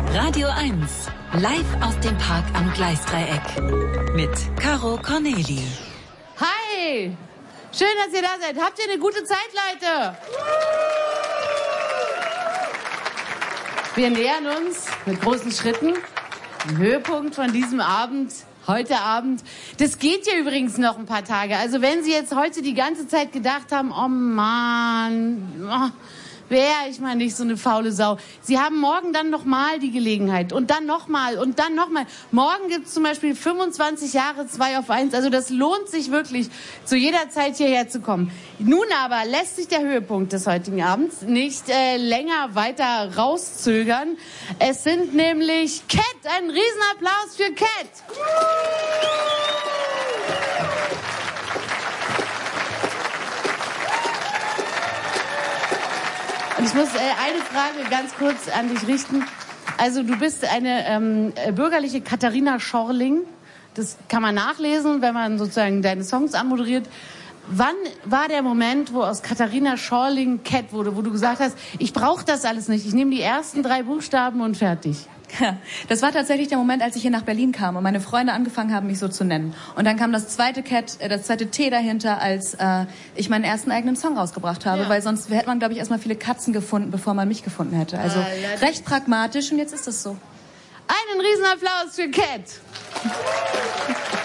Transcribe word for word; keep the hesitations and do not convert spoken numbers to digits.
Radio eins, live aus dem Park am Gleisdreieck. Mit Caro Corneli. Hi! Schön, dass ihr da seid. Habt ihr eine gute Zeit, Leute? Wir nähern uns mit großen Schritten am Höhepunkt von diesem Abend. Heute Abend. Das geht ja übrigens noch ein paar Tage. Also wenn Sie jetzt heute die ganze Zeit gedacht haben, oh Mann, oh, wäre ich mal nicht so eine faule Sau. Sie haben morgen dann nochmal die Gelegenheit und dann nochmal und dann nochmal. Morgen gibt es zum Beispiel fünfundzwanzig Jahre zwei auf eins. Also das lohnt sich wirklich, zu jeder Zeit hierher zu kommen. Nun aber lässt sich der Höhepunkt des heutigen Abends nicht äh, länger weiter rauszögern. Es sind nämlich Cat. Einen Riesenapplaus für Cat. Und ich muss äh, eine Frage ganz kurz an dich richten. Also du bist eine ähm, bürgerliche Katharina Schorling. Das kann man nachlesen, wenn man sozusagen deine Songs anmoderiert. Wann war der Moment, wo aus Katharina Schorling Cat wurde, wo du gesagt hast, ich brauche das alles nicht, ich nehme die ersten drei Buchstaben und fertig? Ja, das war tatsächlich der Moment, als ich hier nach Berlin kam und meine Freunde angefangen haben, mich so zu nennen. Und dann kam das zweite Cat, äh, das zweite T dahinter, als äh, ich meinen ersten eigenen Song rausgebracht habe, ja. Weil sonst hätte man, glaube ich, erstmal viele Katzen gefunden, bevor man mich gefunden hätte. Also ah, ja, recht pragmatisch und jetzt ist das so. Einen Riesenapplaus für Cat.